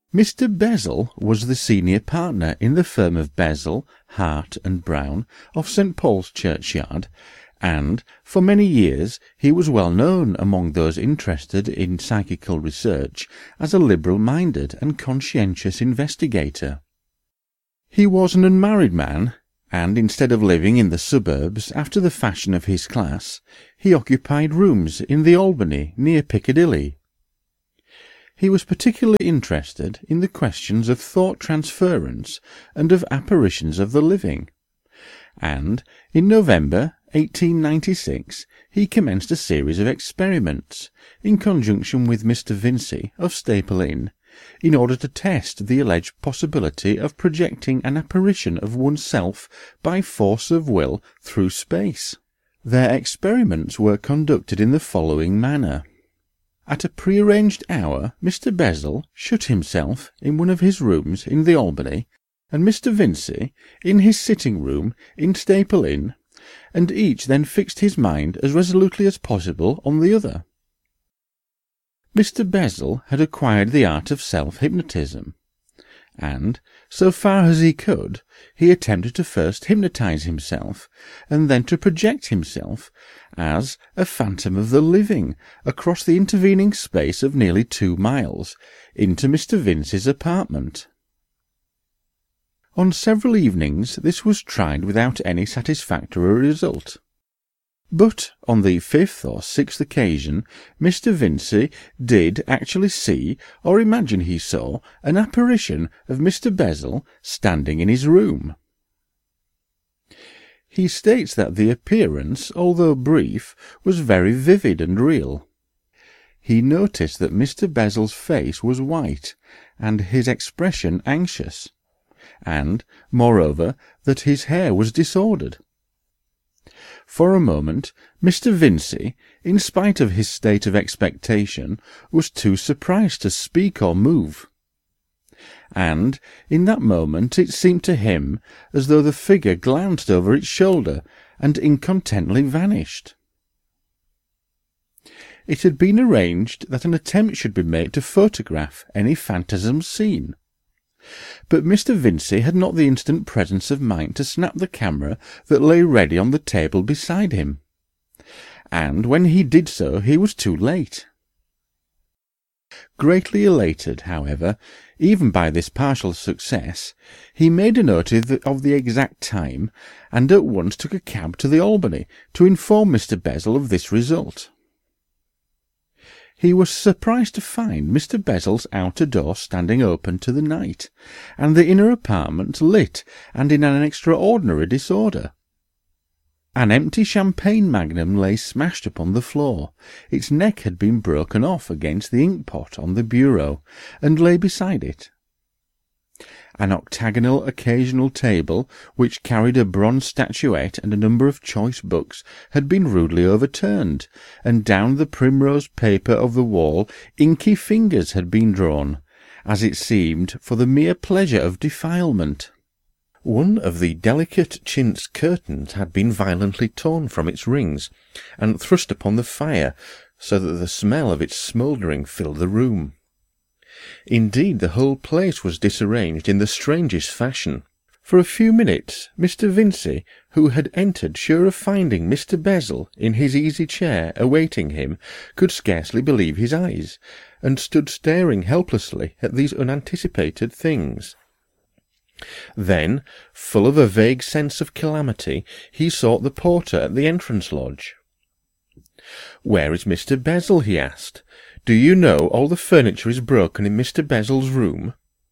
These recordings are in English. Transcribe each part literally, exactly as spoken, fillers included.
Mister Bessel was the senior partner in the firm of Bessel, Hart and Brown of St Paul's Churchyard, and for many years he was well known among those interested in psychical research as a liberal-minded and conscientious investigator. He was an unmarried man, and instead of living in the suburbs after the fashion of his class, he occupied rooms in the Albany near Piccadilly. He was particularly interested in the questions of thought transference and of apparitions of the living, and in November eighteen ninety-six he commenced a series of experiments, in conjunction with Mister Vincey of Staple Inn, in order to test the alleged possibility of projecting an apparition of oneself by force of will through space. Their experiments were conducted in the following manner. At a prearranged hour, Mister Bessel shut himself in one of his rooms in the Albany, and Mister Vincey in his sitting-room in Staple Inn, and each then fixed his mind as resolutely as possible on the other. Mister Bessel had acquired the art of self-hypnotism, and, so far as he could, he attempted to first hypnotize himself, and then to project himself as a phantom of the living across the intervening space of nearly two miles into Mister Vincey's apartment. On several evenings this was tried without any satisfactory result. But on the fifth or sixth occasion Mister Vincey did actually see, or imagine he saw, an apparition of Mister Bessel standing in his room. He states that the appearance, although brief, was very vivid and real. He noticed that Mister Bessel's face was white, and his expression anxious, and, moreover, that his hair was disordered. For a moment, Mister Vincey, in spite of his state of expectation, was too surprised to speak or move. And, in that moment, it seemed to him as though the figure glanced over its shoulder and incontinently vanished. It had been arranged that an attempt should be made to photograph any phantasm seen. But Mister Vincey had not the instant presence of mind to snap the camera that lay ready on the table beside him, and when he did so he was too late. Greatly elated, however, even by this partial success, he made a note of the, of the exact time, and at once took a cab to the Albany to inform Mister Bessel of this result. He was surprised to find Mister Bessel's outer door standing open to the night, and the inner apartment lit and in an extraordinary disorder. An empty champagne magnum lay smashed upon the floor. Its neck had been broken off against the ink-pot on the bureau, and lay beside it. An octagonal occasional table, which carried a bronze statuette and a number of choice books, had been rudely overturned, and down the primrose paper of the wall inky fingers had been drawn, as it seemed, for the mere pleasure of defilement. One of the delicate chintz curtains had been violently torn from its rings, and thrust upon the fire, so that the smell of its smouldering filled the room. Indeed, the whole place was disarranged in the strangest fashion. For a few minutes Mister Vincey, who had entered sure of finding Mister Bessel in his easy chair awaiting him, could scarcely believe his eyes, and stood staring helplessly at these unanticipated things. Then, full of a vague sense of calamity, he sought the porter at the entrance lodge. "Where is Mister Bessel?" he asked. "Do you know all the furniture is broken in Mister Bessel's room?"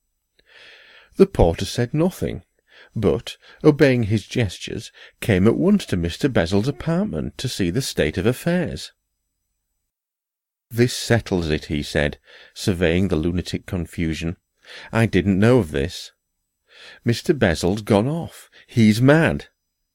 The porter said nothing, but, obeying his gestures, came at once to Mister Bessel's apartment to see the state of affairs. "This settles it," he said, surveying the lunatic confusion. "I didn't know of this. Mister Bessel's gone off. He's mad."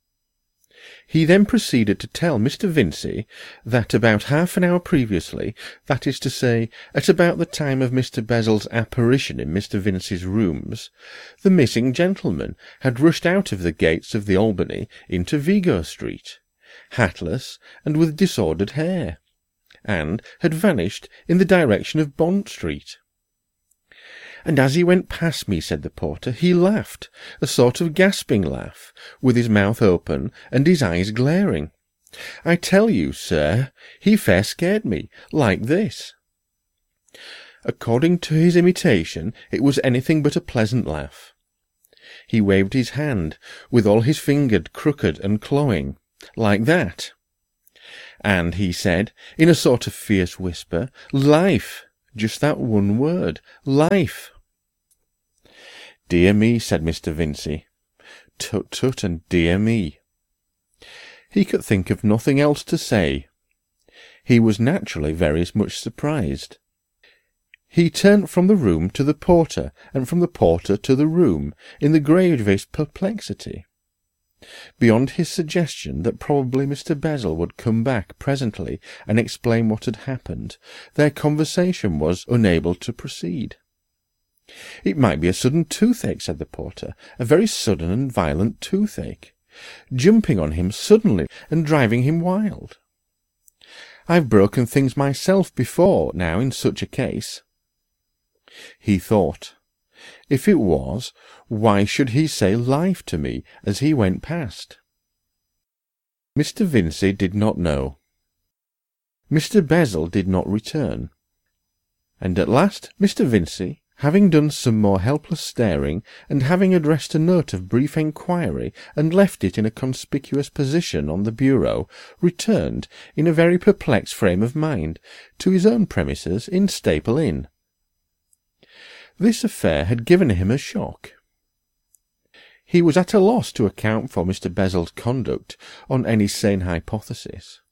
He then proceeded to tell Mister Vincey that about half an hour previously, that is to say, at about the time of Mister Bessel's apparition in Mister Vincey's rooms, the missing gentleman had rushed out of the gates of the Albany into Vigo Street, hatless and with disordered hair, and had vanished in the direction of Bond Street. and as he went past me, said the porter, he laughed, a sort of gasping laugh, with his mouth open and his eyes glaring. I tell you, sir, he fair scared me, like this." According to his imitation, it was anything but a pleasant laugh. He waved his hand, with all his fingers crooked and clawing, like that. And he said, in a sort of fierce whisper, "Life!" Just that one word, life. "Dear me," said Mister Vincey. "Tut, tut, and dear me." He could think of nothing else to say. He was naturally very much surprised. He turned from the room to the porter, and from the porter to the room, in the gravest perplexity. Beyond his suggestion that probably Mister Bessel would come back presently and explain what had happened, their conversation was unable to proceed. "It might be a sudden toothache," said the porter, "a very sudden and violent toothache, jumping on him suddenly and driving him wild. I've broken things myself before now in such a case." He thought, if it was, why should he say life to me as he went past? Mister Vincey did not know. Mister Bessel did not return. And at last Mister Vincey, having done some more helpless staring, and having addressed a note of brief enquiry and left it in a conspicuous position on the bureau, returned, in a very perplexed frame of mind, to his own premises in Staple Inn. This affair had given him a shock. He was at a loss to account for Mister Bessel's conduct on any sane hypothesis.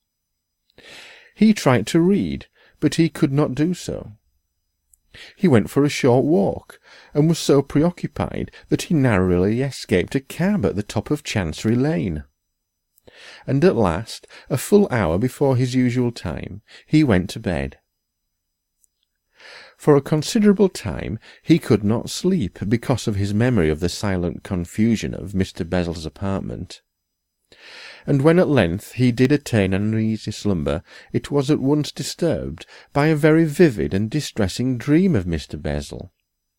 He tried to read, but he could not do so. He went for a short walk, and was so preoccupied that he narrowly escaped a cab at the top of Chancery Lane. And at last, a full hour before his usual time, he went to bed. For a considerable time he could not sleep because of his memory of the silent confusion of Mister Bessel's apartment. And when at length he did attain an uneasy slumber, it was at once disturbed by a very vivid and distressing dream of Mister Bessel.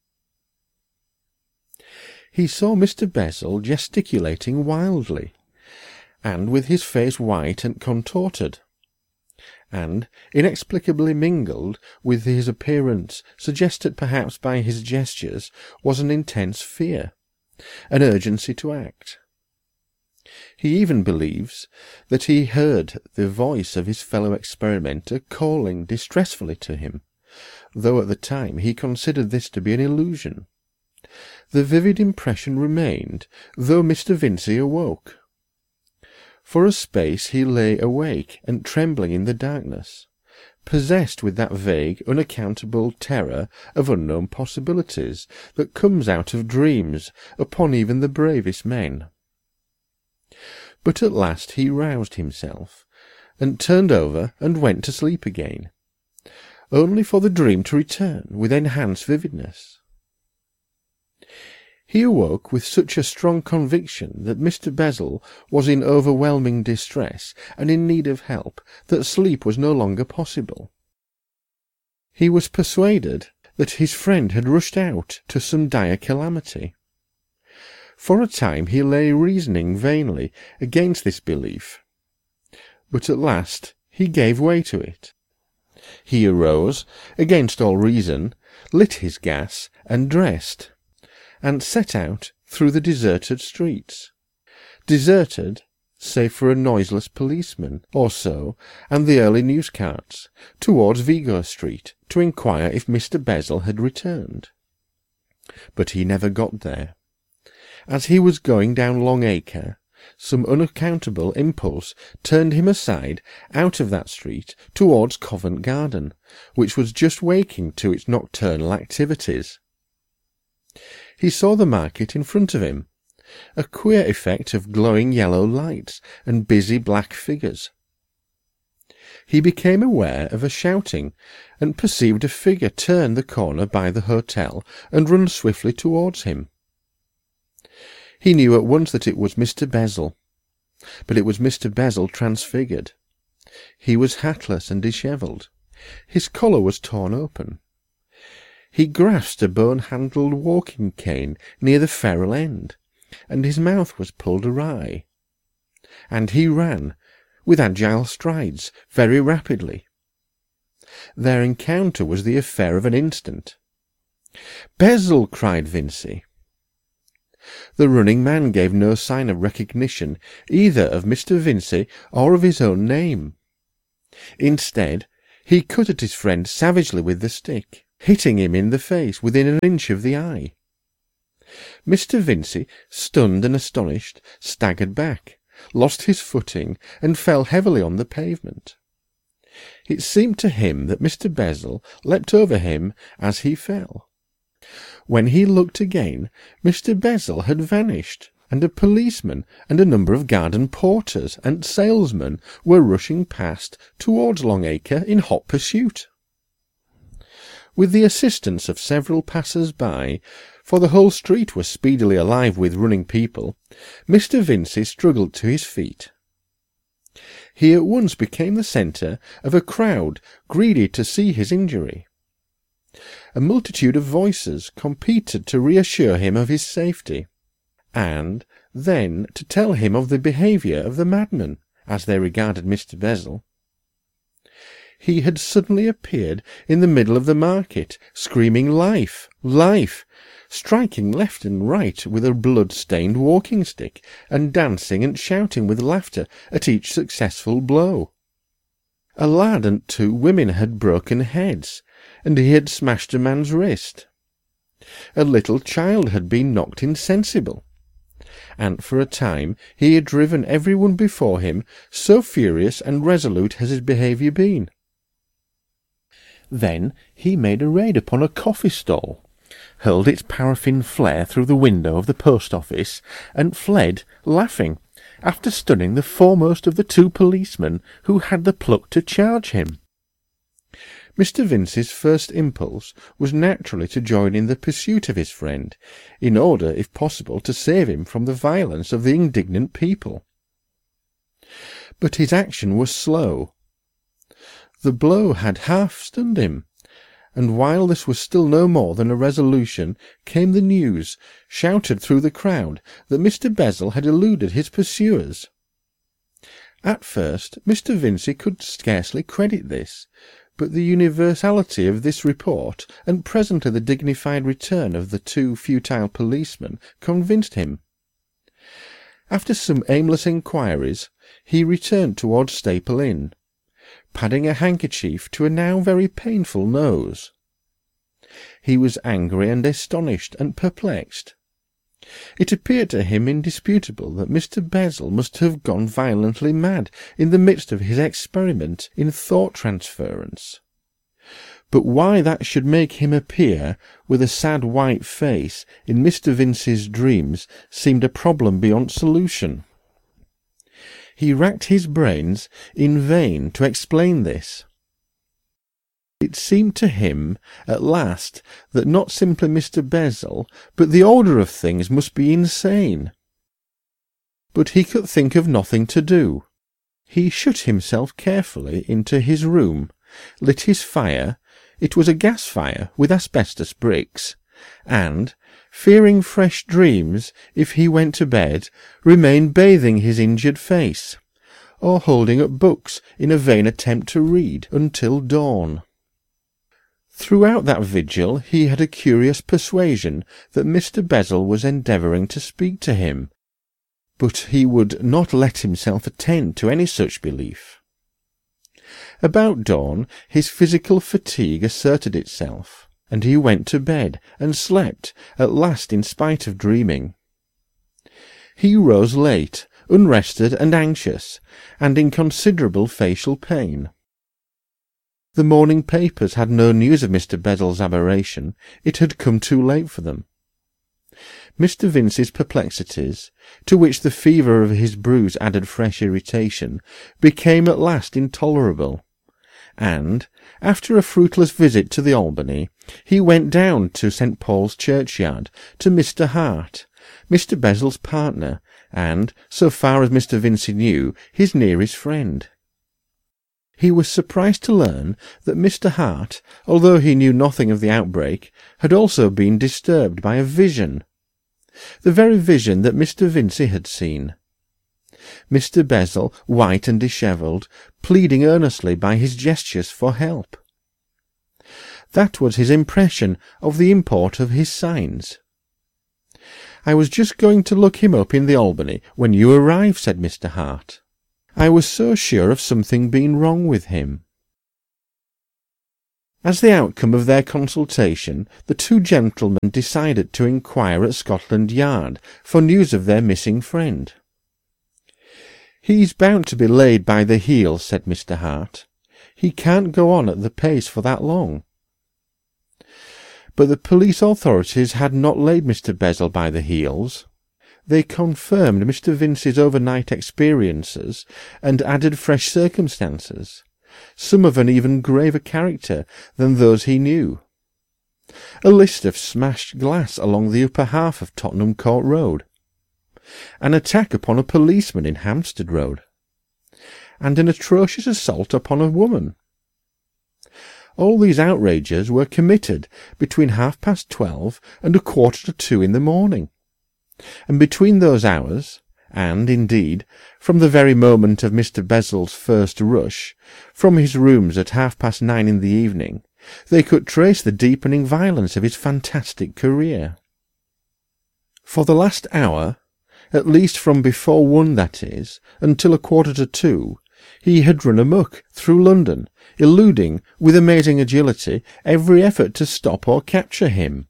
He saw Mister Bessel gesticulating wildly, and with his face white and contorted, and, inexplicably mingled with his appearance, suggested perhaps by his gestures, was an intense fear, an urgency to act. He even believes that he heard the voice of his fellow experimenter calling distressfully to him, though at the time he considered this to be an illusion. The vivid impression remained, though Mister Vincey awoke. For a space he lay awake and trembling in the darkness, possessed with that vague, unaccountable terror of unknown possibilities that comes out of dreams upon even the bravest men. But at last he roused himself, and turned over and went to sleep again, only for the dream to return with enhanced vividness. He awoke with such a strong conviction that Mister Bessel was in overwhelming distress and in need of help that sleep was no longer possible. He was persuaded that his friend had rushed out to some dire calamity. For a time he lay reasoning vainly against this belief, but at last he gave way to it. He arose, against all reason, lit his gas, and dressed, and set out through the deserted streets. Deserted, save for a noiseless policeman or so, and the early news carts, towards Vigo Street, to inquire if Mister Bessel had returned. But he never got there. As he was going down Long Acre, some unaccountable impulse turned him aside out of that street towards Covent Garden, which was just waking to its nocturnal activities. He saw the market in front of him, a queer effect of glowing yellow lights and busy black figures. He became aware of a shouting, and perceived a figure turn the corner by the hotel and run swiftly towards him. He knew at once that it was Mister Bessel, but it was Mister Bessel transfigured. He was hatless and dishevelled. His collar was torn open. he grasped a bone-handled walking cane near the ferrule end, and his mouth was pulled awry. And he ran, with agile strides, very rapidly. Their encounter was the affair of an instant. "Bezzle!" cried Vincey. The running man gave no sign of recognition either of Mister Vincey or of his own name. Instead, he cut at his friend savagely with the stick, hitting him in the face within an inch of the eye. Mister Vincey, stunned and astonished, staggered back, lost his footing, and fell heavily on the pavement. It seemed to him that Mister Bezzle leapt over him as he fell. When he looked again, Mister Bezzle had vanished, and a policeman and a number of garden porters and salesmen were rushing past towards Long Acre in hot pursuit. With the assistance of several passers-by, for the whole street was speedily alive with running people, Mister Vincey struggled to his feet. He at once became the centre of a crowd greedy to see his injury. A multitude of voices competed to reassure him of his safety, and then to tell him of the behaviour of the madman, as they regarded Mister Bezzle. He had suddenly appeared in the middle of the market, screaming "Life! Life!", striking left and right with a blood-stained walking-stick, and dancing and shouting with laughter at each successful blow. A lad and two women had broken heads, and he had smashed a man's wrist. A little child had been knocked insensible, and for a time he had driven every one before him, so furious and resolute has his behaviour been. Then he made a raid upon a coffee stall, hurled its paraffin flare through the window of the post office, and fled, laughing, after stunning the foremost of the two policemen who had the pluck to charge him. Mister Vincey's first impulse was naturally to join in the pursuit of his friend, in order, if possible, to save him from the violence of the indignant people. But his action was slow. The blow had half stunned him, and while this was still no more than a resolution, came the news, shouted through the crowd, that Mister Bezzle had eluded his pursuers. At first Mister Vincey could scarcely credit this, but the universality of this report, and presently the dignified return of the two futile policemen, convinced him. After some aimless inquiries, he returned towards Staple Inn, padding a handkerchief to a now very painful nose. He was angry and astonished and perplexed. It appeared to him indisputable that Mister Bezzle must have gone violently mad in the midst of his experiment in thought transference. But why that should make him appear with a sad white face in Mister Vincey's dreams seemed a problem beyond solution. He racked his brains in vain to explain this. It seemed to him at last that not simply Mister Bezzle, but the order of things must be insane. But he could think of nothing to do. He shut himself carefully into his room, lit his fire — it was a gas fire with asbestos bricks — and, fearing fresh dreams if he went to bed, remained bathing his injured face, or holding up books in a vain attempt to read, until dawn. Throughout that vigil he had a curious persuasion that Mister Bezzle was endeavouring to speak to him, but he would not let himself attend to any such belief. About dawn his physical fatigue asserted itself, and he went to bed and slept at last in spite of dreaming. He rose late, unrested and anxious, and in considerable facial pain. The morning papers had no news of Mister Bezzle's aberration. It had come too late for them. Mister Vincey's perplexities, to which the fever of his bruise added fresh irritation, became at last intolerable, and, after a fruitless visit to the Albany, he went down to Saint Paul's churchyard to Mister Hart, Mister Bezzle's partner, and, so far as Mister Vincey knew, his nearest friend. he was surprised to learn that Mister Hart, although he knew nothing of the outbreak, had also been disturbed by a vision. The very vision that Mister Vincey had seen. Mister Bessel, white and dishevelled, pleading earnestly by his gestures for help. That was his impression of the import of his signs. "I was just going to look him up in the Albany when you arrived," said Mister Hart. "I was so sure of something being wrong with him." As the outcome of their consultation, the two gentlemen decided to inquire at Scotland Yard for news of their missing friend. "He's bound to be laid by the heels," said Mister Hart. "He can't go on at the pace for that long." But the police authorities had not laid Mister Bessel by the heels. They confirmed Mister Vincey's overnight experiences and added fresh circumstances, some of an even graver character than those he knew. A list of smashed glass along the upper half of Tottenham Court Road, an attack upon a policeman in Hampstead Road, and an atrocious assault upon a woman. All these outrages were committed between half-past twelve and a quarter to two in the morning, and between those hours, and, indeed, from the very moment of Mister Bessel's first rush, from his rooms at half-past nine in the evening, they could trace the deepening violence of his fantastic career. For the last hour, at least from before one, that is, until a quarter to two, he had run amuck through London, eluding, with amazing agility, every effort to stop or capture him.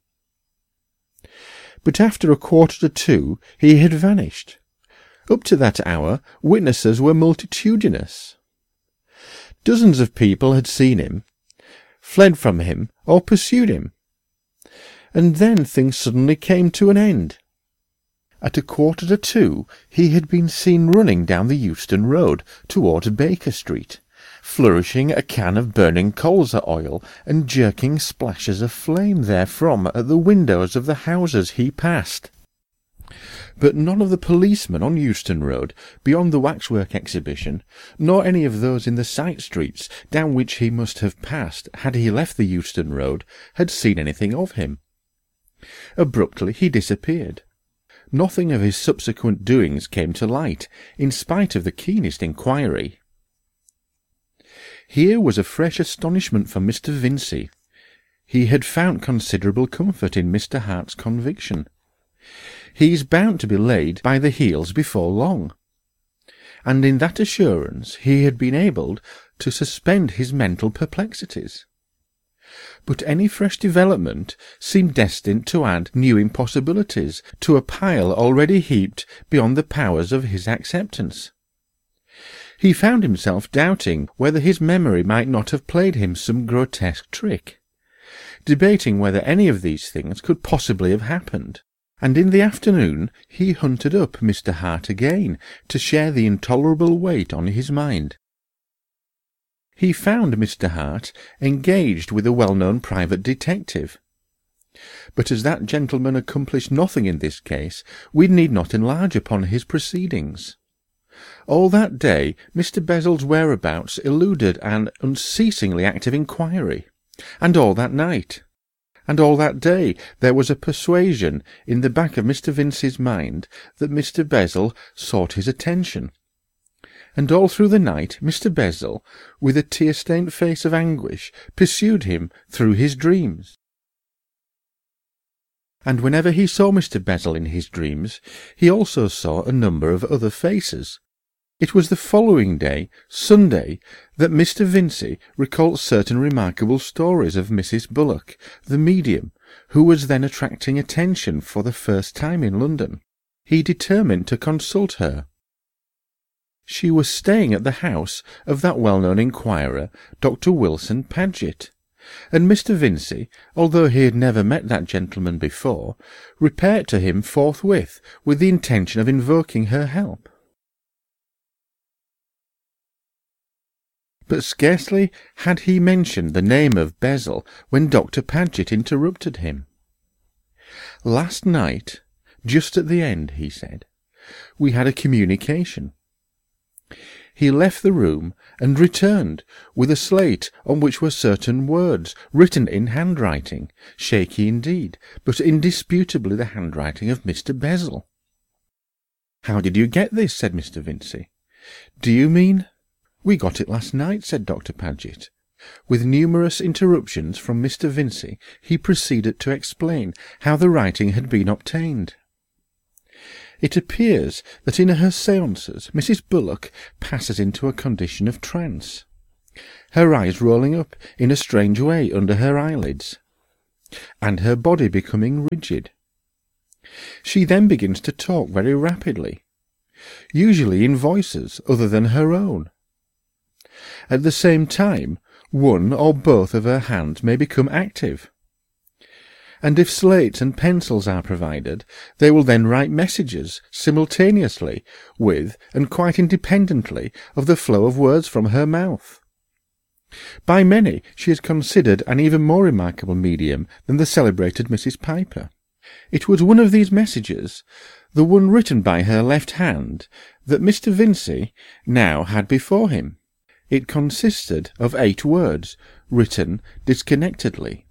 But after a quarter to two he had vanished. Up to that hour witnesses were multitudinous. Dozens of people had seen him, fled from him, or pursued him. And then things suddenly came to an end. At a quarter to two he had been seen running down the Euston Road towards Baker Street, flourishing a can of burning colza oil and jerking splashes of flame therefrom at the windows of the houses he passed. But none of the policemen on Euston Road, beyond the waxwork exhibition, nor any of those in the side streets down which he must have passed had he left the Euston Road, had seen anything of him. Abruptly he disappeared. Nothing of his subsequent doings came to light, in spite of the keenest inquiry. Here was a fresh astonishment for Mister Vincey. He had found considerable comfort in Mister Hart's conviction. He's bound to be laid by the heels before long. And in that assurance he had been able to suspend his mental perplexities. But any fresh development seemed destined to add new impossibilities to a pile already heaped beyond the powers of his acceptance. He found himself doubting whether his memory might not have played him some grotesque trick, debating whether any of these things could possibly have happened, and in the afternoon he hunted up Mister Hart again to share the intolerable weight on his mind. He found Mister Hart engaged with a well-known private detective. But as that gentleman accomplished nothing in this case, we need not enlarge upon his proceedings. All that day Mister Bessel's whereabouts eluded an unceasingly active inquiry, and all that night, and all that day there was a persuasion in the back of Mister Vincey's mind that Mister Bessel sought his attention. And all through the night Mister Bessel, with a tear-stained face of anguish, pursued him through his dreams. And whenever he saw Mister Bessel in his dreams, he also saw a number of other faces. It was the following day, Sunday, that Mister Vincey recalled certain remarkable stories of Missus Bullock, the medium, who was then attracting attention for the first time in London. He determined to consult her. She was staying at the house of that well-known inquirer, Doctor Wilson Paget, and Mister Vincey, although he had never met that gentleman before, repaired to him forthwith with the intention of invoking her help. But scarcely had he mentioned the name of Bessel when Doctor Paget interrupted him. "Last night, just at the end," he said, "we had a communication. he left the room and returned with a slate on which were certain words written in handwriting, shaky indeed, but indisputably the handwriting of Mister Bessel. "How did you get this?" said Mister Vincey. "Do you mean—" "We got it last night," said Doctor Paget. With numerous interruptions from Mister Vincey, he proceeded to explain how the writing had been obtained. It appears that in her séances Missus Bullock passes into a condition of trance, her eyes rolling up in a strange way under her eyelids, and her body becoming rigid. She then begins to talk very rapidly, usually in voices other than her own. At the same time, one or both of her hands may become active, and if slates and pencils are provided, they will then write messages simultaneously with and quite independently of the flow of words from her mouth. By many she is considered an even more remarkable medium than the celebrated Missus Piper. It was one of these messages, the one written by her left hand, that Mister Vincey now had before him. It consisted of eight words, written disconnectedly.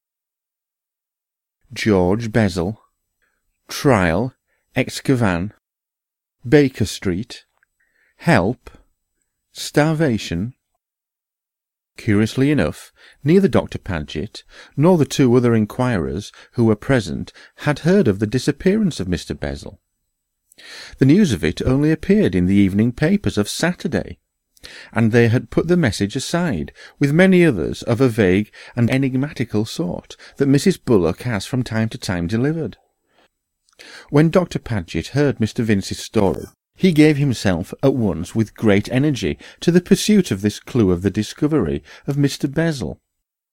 George Bessel, Trial, Excavan, Baker Street, Help, Starvation. Curiously enough, neither Doctor Paget nor the two other inquirers who were present had heard of the disappearance of Mister Bessel. The news of it only appeared in the evening papers of Saturday, and they had put the message aside, with many others of a vague and enigmatical sort that Missus Bullock has from time to time delivered. When Doctor Paget heard Mister Vincey's story, he gave himself at once with great energy to the pursuit of this clue of the discovery of Mister Bessel.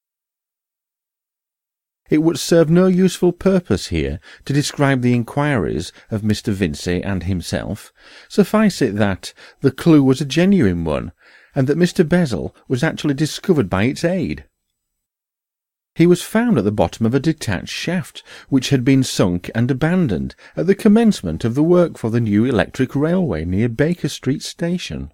It would serve no useful purpose here to describe the inquiries of Mister Vincey and himself. Suffice it that the clue was a genuine one, and that Mister Bessel was actually discovered by its aid. He was found at the bottom of a detached shaft, which had been sunk and abandoned at the commencement of the work for the new electric railway near Baker Street Station.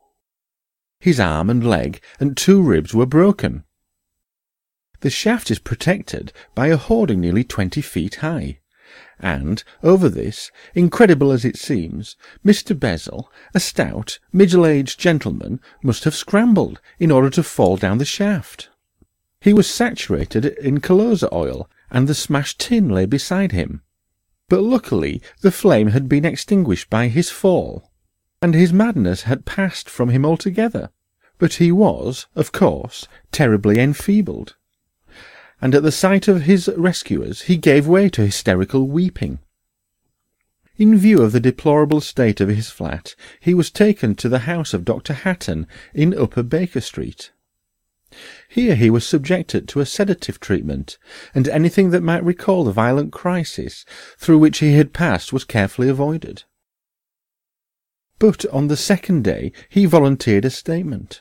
His arm and leg and two ribs were broken. The shaft is protected by a hoarding nearly twenty feet high, and over this, incredible as it seems, Mister Bessel, a stout, middle-aged gentleman, must have scrambled in order to fall down the shaft. He was saturated in colza oil, and the smashed tin lay beside him. But luckily the flame had been extinguished by his fall, and his madness had passed from him altogether. But he was, of course, terribly enfeebled, and at the sight of his rescuers he gave way to hysterical weeping. In view of the deplorable state of his flat, he was taken to the house of Doctor Hatton in Upper Baker Street. Here he was subjected to a sedative treatment, and anything that might recall the violent crisis through which he had passed was carefully avoided. But on the second day he volunteered a statement.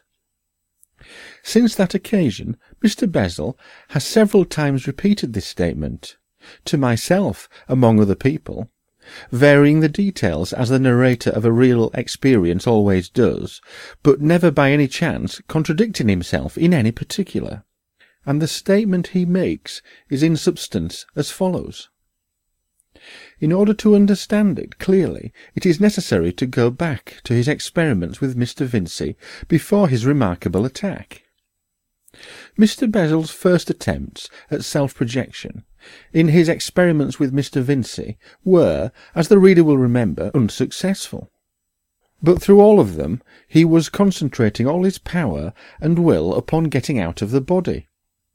Since that occasion, Mister Bessel has several times repeated this statement, to myself among other people, varying the details as the narrator of a real experience always does, but never by any chance contradicting himself in any particular. And the statement he makes is in substance as follows. In order to understand it clearly, it is necessary to go back to his experiments with Mister Vincey before his remarkable attack. Mister Bessel's first attempts at self-projection in his experiments with Mister Vincey were, as the reader will remember, unsuccessful. But through all of them he was concentrating all his power and will upon getting out of the body.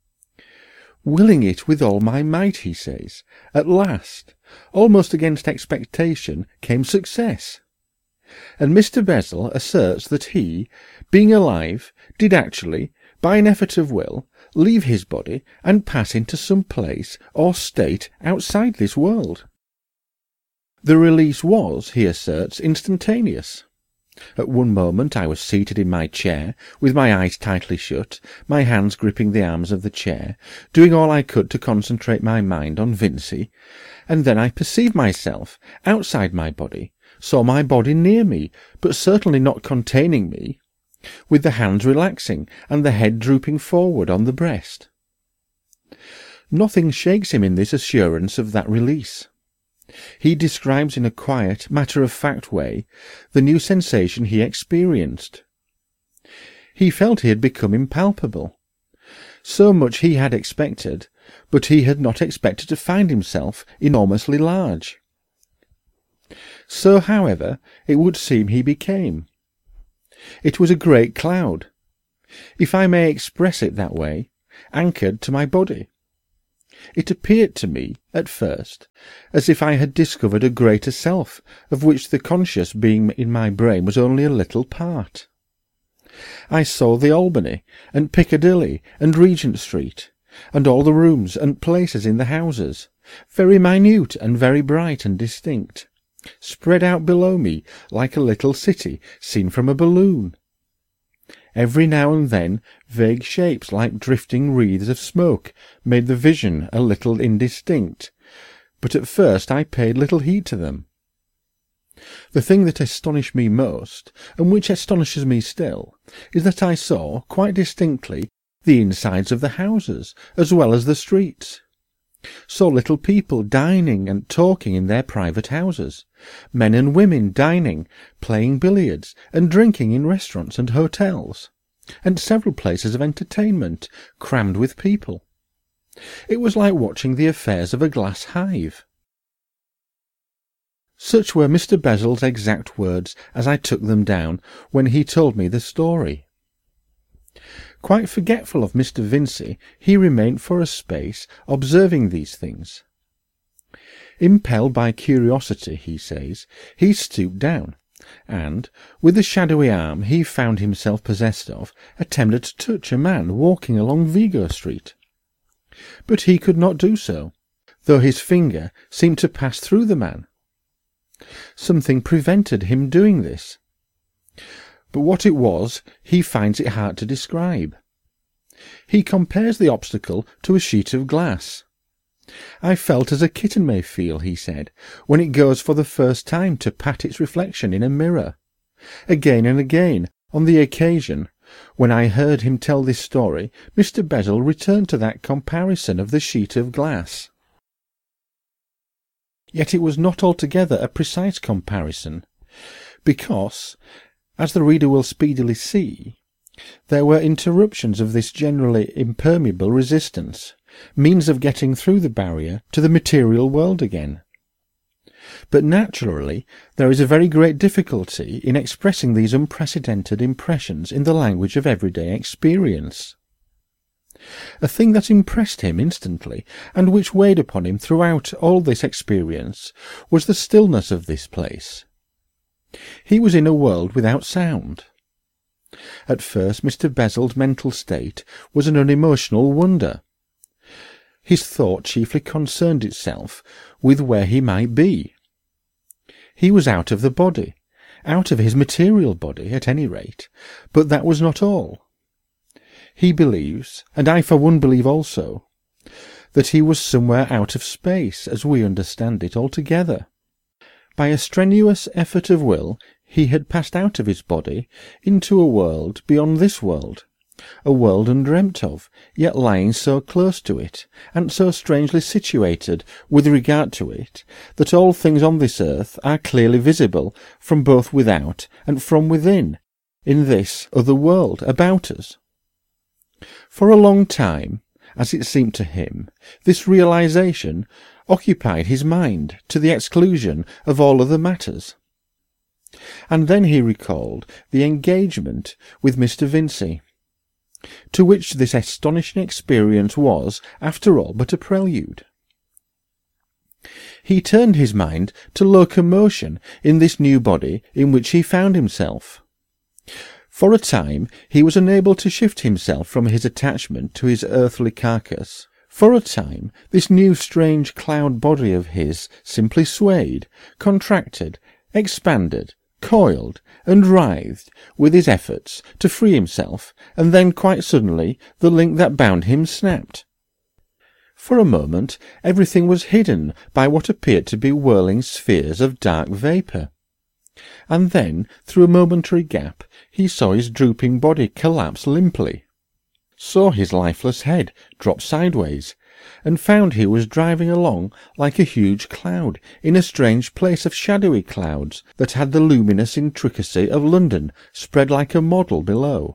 Willing it with all my might, he says, at last, almost against expectation, came success. And Mister Bessel asserts that he, being alive, did actually, by an effort of will, leave his body and pass into some place or state outside this world. The release was, he asserts, instantaneous. At one moment I was seated in my chair, with my eyes tightly shut, my hands gripping the arms of the chair, doing all I could to concentrate my mind on Vincey, and then I perceived myself outside my body, saw my body near me, but certainly not containing me, with the hands relaxing and the head drooping forward on the breast. Nothing shakes him in this assurance of that release. He describes in a quiet, matter-of-fact way the new sensation he experienced. He felt he had become impalpable. So much he had expected, but he had not expected to find himself enormously large. So, however, it would seem he became. It was a great cloud, if I may express it that way, anchored to my body. It appeared to me, at first, as if I had discovered a greater self, of which the conscious being in my brain was only a little part. I saw the Albany, and Piccadilly, and Regent Street, and all the rooms and places in the houses, very minute and very bright and distinct, spread out below me like a little city seen from a balloon. Every now and then vague shapes like drifting wreaths of smoke made the vision a little indistinct, but at first I paid little heed to them. The thing that astonished me most, and which astonishes me still, is that I saw, quite distinctly, the insides of the houses, as well as the streets. Saw little people dining and talking in their private houses, men and women dining, playing billiards, and drinking in restaurants and hotels, and several places of entertainment crammed with people. It was like watching the affairs of a glass hive. Such were Mister Bezzle's exact words as I took them down when he told me the story. Quite forgetful of Mister Vincey, he remained for a space observing these things. Impelled by curiosity, he says, he stooped down, and, with the shadowy arm he found himself possessed of, attempted to touch a man walking along Vigo Street. But he could not do so, though his finger seemed to pass through the man. Something prevented him doing this. But what it was, he finds it hard to describe. He compares the obstacle to a sheet of glass. I felt as a kitten may feel, he said, when it goes for the first time to pat its reflection in a mirror. Again and again, on the occasion when I heard him tell this story, Mister Bezzle returned to that comparison of the sheet of glass. Yet it was not altogether a precise comparison, because, as the reader will speedily see, there were interruptions of this generally impermeable resistance, means of getting through the barrier to the material world again. But naturally there is a very great difficulty in expressing these unprecedented impressions in the language of everyday experience. A thing that impressed him instantly, and which weighed upon him throughout all this experience, was the stillness of this place. He was in a world without sound. At first Mister Bezzle's mental state was an unemotional wonder. His thought chiefly concerned itself with where he might be. He was out of the body, out of his material body, at any rate, but that was not all. He believes, and I for one believe also, that he was somewhere out of space, as we understand it altogether. By a strenuous effort of will, he had passed out of his body into a world beyond this world, a world undreamt of, yet lying so close to it, and so strangely situated with regard to it, that all things on this earth are clearly visible from both without and from within, in this other world about us. For a long time, as it seemed to him, this realization occupied his mind to the exclusion of all other matters. And then he recalled the engagement with Mister Vincey, to which this astonishing experience was, after all, but a prelude. He turned his mind to locomotion in this new body in which he found himself. For a time he was unable to shift himself from his attachment to his earthly carcass. For a time this new strange cloud body of his simply swayed, contracted, expanded, coiled, and writhed with his efforts to free himself, and then quite suddenly the link that bound him snapped. For a moment everything was hidden by what appeared to be whirling spheres of dark vapour. and then, through a momentary gap, he saw his drooping body collapse limply, saw his lifeless head drop sideways, and found he was driving along like a huge cloud in a strange place of shadowy clouds that had the luminous intricacy of London spread like a model below.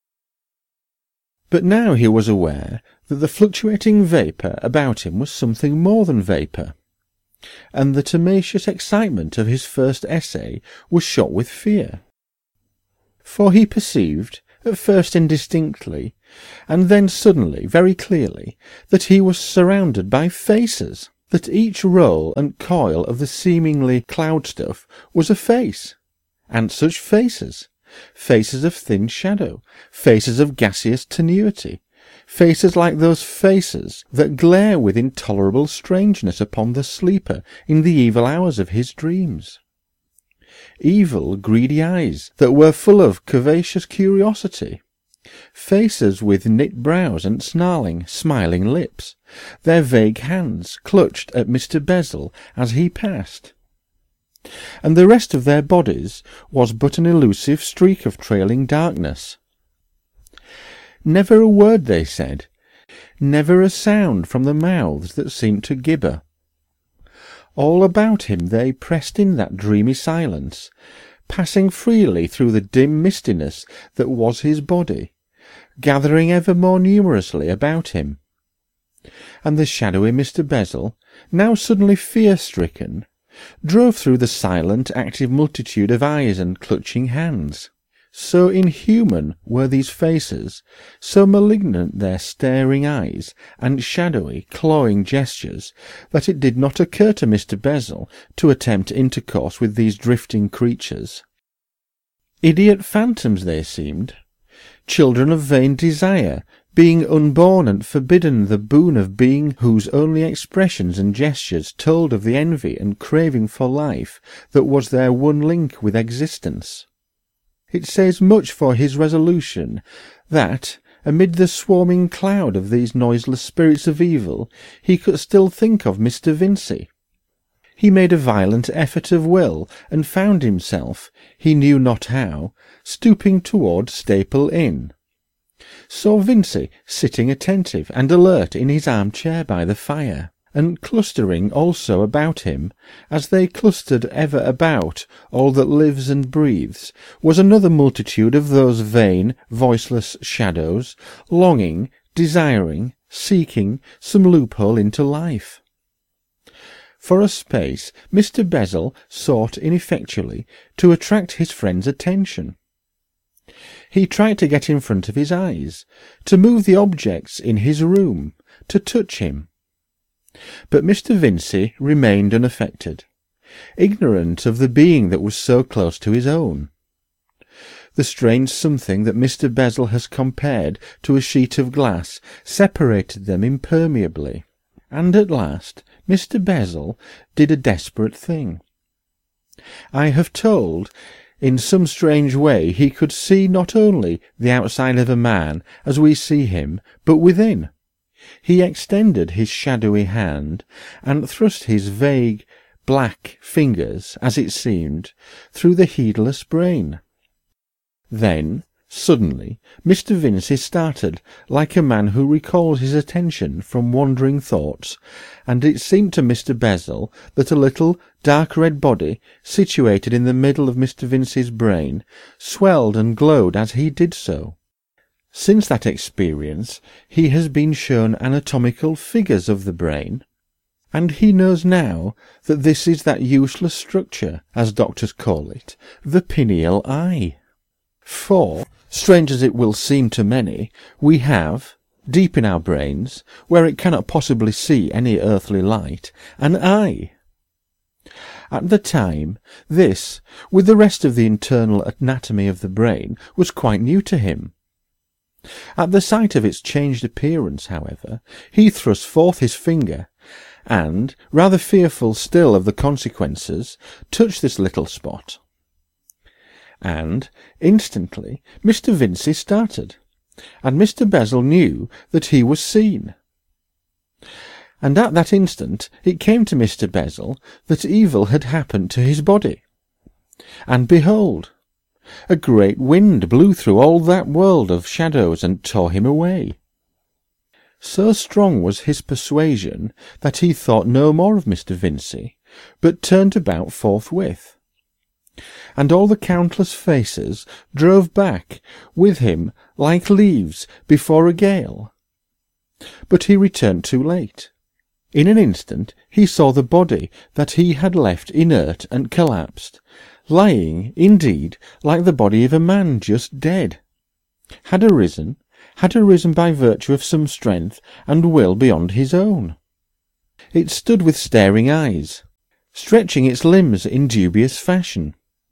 But now he was aware that the fluctuating vapour about him was something more than vapour, and the tenacious excitement of his first essay was shot with fear. For he perceived, at first indistinctly, and then suddenly very clearly, that he was surrounded by faces, that each roll and coil of the seemingly cloud stuff was a face, and such faces, faces of thin shadow, faces of gaseous tenuity, faces like those faces that glare with intolerable strangeness upon the sleeper in the evil hours of his dreams. Evil, greedy eyes that were full of curvaceous curiosity, faces with knit brows and snarling, smiling lips, their vague hands clutched at Mister Bessel as he passed, and the rest of their bodies was but an elusive streak of trailing darkness. Never a word they said, never a sound from the mouths that seemed to gibber. All about him they pressed in that dreamy silence, passing freely through the dim mistiness that was his body, gathering ever more numerously about him. And the shadowy Mister Bessel, now suddenly fear-stricken, drove through the silent, active multitude of eyes and clutching hands. So inhuman were these faces, so malignant their staring eyes and shadowy, clawing gestures, that it did not occur to Mister Bessel to attempt intercourse with these drifting creatures. Idiot phantoms they seemed, children of vain desire, being unborn and forbidden the boon of being whose only expressions and gestures told of the envy and craving for life that was their one link with existence. It says much for his resolution that, amid the swarming cloud of these noiseless spirits of evil, he could still think of Mister Vincey. He made a violent effort of will, and found himself, he knew not how, stooping toward Staple Inn. Saw Vincey sitting attentive and alert in his armchair by the fire, and clustering also about him, as they clustered ever about all that lives and breathes, was another multitude of those vain, voiceless shadows, longing, desiring, seeking some loophole into life. For a space Mister Bessel sought ineffectually to attract his friend's attention. He tried to get in front of his eyes, to move the objects in his room, to touch him. But Mister Vincey remained unaffected, ignorant of the being that was so close to his own. The strange something that Mister Bessel has compared to a sheet of glass separated them impermeably, and at last Mister Bessel did a desperate thing. I have told, in some strange way he could see not only the outside of a man as we see him, but within. He extended his shadowy hand, and thrust his vague, black fingers, as it seemed, through the heedless brain. Then, suddenly, Mister Vincey started, like a man who recalls his attention from wandering thoughts, and it seemed to Mister Bessel that a little dark red body, situated in the middle of Mister Vincey's brain, swelled and glowed as he did so. Since that experience he has been shown anatomical figures of the brain, and he knows now that this is that useless structure, as doctors call it, the pineal eye. For, strange as it will seem to many, we have, deep in our brains, where it cannot possibly see any earthly light, an eye. At the time, this, with the rest of the internal anatomy of the brain, was quite new to him. At the sight of its changed appearance, however, he thrust forth his finger, and, rather fearful still of the consequences, touched this little spot. And, instantly, Mister Vincey started, and Mister Bessel knew that he was seen. And at that instant it came to Mister Bessel that evil had happened to his body. And behold, a great wind blew through all that world of shadows and tore him away. So strong was his persuasion that he thought no more of Mister Vincey, but turned about forthwith. And all the countless faces drove back with him like leaves before a gale. But he returned too late. In an instant he saw the body that he had left inert and collapsed, lying, indeed, like the body of a man just dead, had arisen, had arisen by virtue of some strength and will beyond his own. It stood with staring eyes, stretching its limbs in dubious fashion.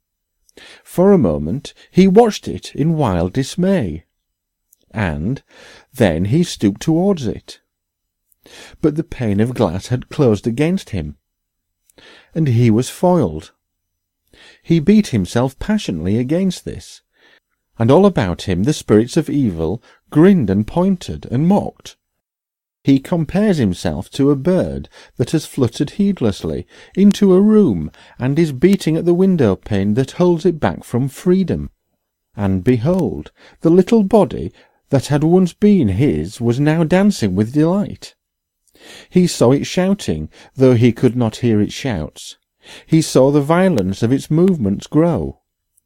For a moment he watched it in wild dismay, and then he stooped towards it. But the pane of glass had closed against him, and he was foiled. He beat himself passionately against this, and all about him the spirits of evil grinned and pointed and mocked. He compares himself to a bird that has fluttered heedlessly into a room and is beating at the window pane that holds it back from freedom. And behold, the little body that had once been his was now dancing with delight. He saw it shouting, though he could not hear its shouts. He saw the violence of its movements grow.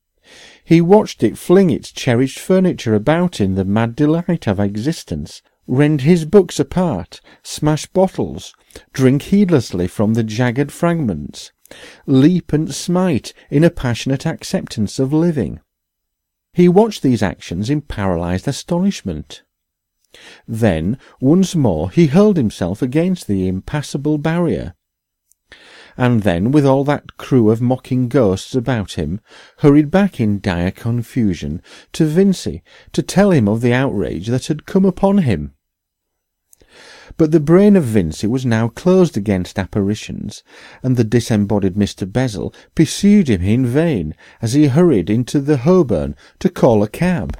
He watched it fling its cherished furniture about in the mad delight of existence, rend his books apart, smash bottles, drink heedlessly from the jagged fragments, leap and smite in a passionate acceptance of living. He watched these actions in paralysed astonishment. Then, once more, he hurled himself against the impassable barrier, and then, with all that crew of mocking ghosts about him, hurried back in dire confusion to Vincey to tell him of the outrage that had come upon him. But the brain of Vincey was now closed against apparitions, and the disembodied Mister Bessel pursued him in vain as he hurried into the Holborn to call a cab.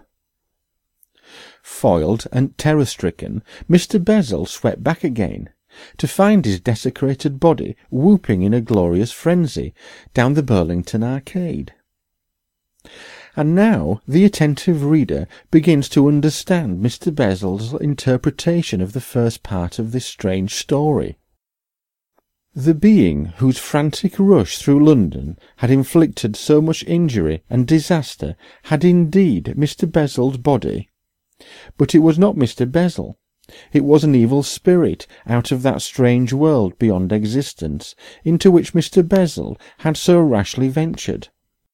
Foiled and terror-stricken, Mister Bessel swept back again, to find his desecrated body whooping in a glorious frenzy down the Burlington Arcade. And now the attentive reader begins to understand Mister Bessel's interpretation of the first part of this strange story. The being whose frantic rush through London had inflicted so much injury and disaster had indeed Mister Bessel's body, but it was not Mister Bessel. It was an evil spirit out of that strange world beyond existence into which Mister Bessel had so rashly ventured.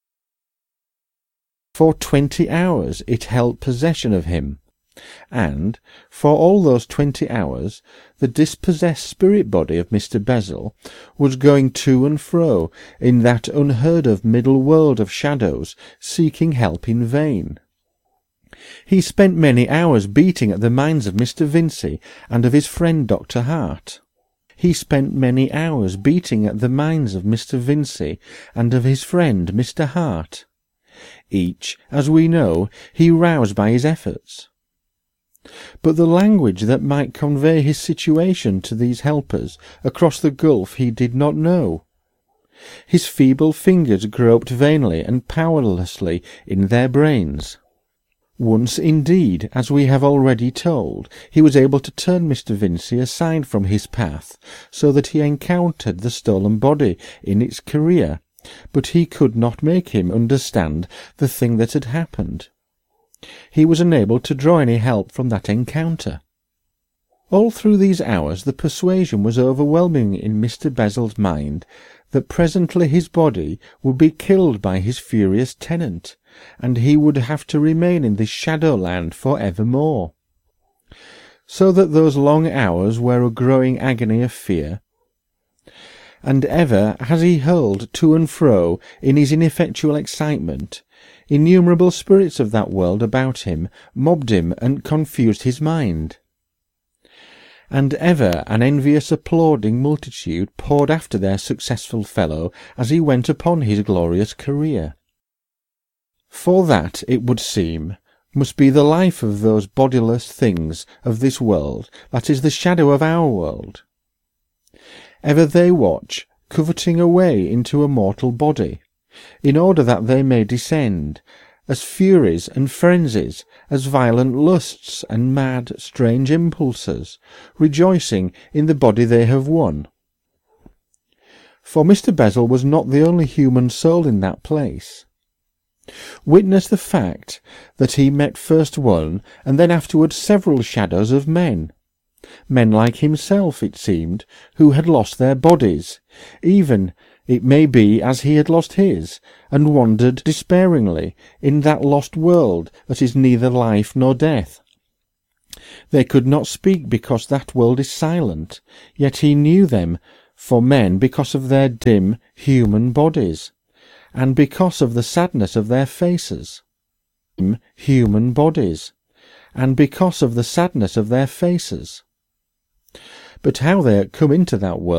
For twenty hours it held possession of him, and, for all those twenty hours, the dispossessed spirit-body of Mister Bessel was going to and fro in that unheard-of middle world of shadows, seeking help in vain. He spent many hours beating at the minds of Mister Vincey and of his friend Doctor Hart. He spent many hours beating at the minds of Mister Vincey and of his friend Mister Hart. Each, as we know, he roused by his efforts. But the language that might convey his situation to these helpers across the gulf he did not know. His feeble fingers groped vainly and powerlessly in their brains. Once, indeed, as we have already told, he was able to turn Mister Vincey aside from his path, so that he encountered the stolen body in its career, but he could not make him understand the thing that had happened. He was unable to draw any help from that encounter. All through these hours the persuasion was overwhelming in Mister Bessel's mind that presently his body would be killed by his furious tenant, and he would have to remain in this shadow-land for evermore. So that those long hours were a growing agony of fear, and ever as he hurled to and fro in his ineffectual excitement, innumerable spirits of that world about him mobbed him and confused his mind. And ever an envious applauding multitude poured after their successful fellow as he went upon his glorious career. For that, it would seem, must be the life of those bodiless things of this world that is the shadow of our world. Ever they watch, coveting a way into a mortal body, in order that they may descend, as furies and frenzies, as violent lusts and mad, strange impulses, rejoicing in the body they have won. For Mister Bessel was not the only human soul in that place. Witness the fact that he met first one, and then afterwards several shadows of men. Men like himself, it seemed, who had lost their bodies, even, it may be, as he had lost his, and wandered despairingly in that lost world that is neither life nor death. They could not speak because that world is silent, yet he knew them for men because of their dim human bodies, and because of the sadness of their faces. Dim human bodies, and because of the sadness of their faces. But how they had come into that world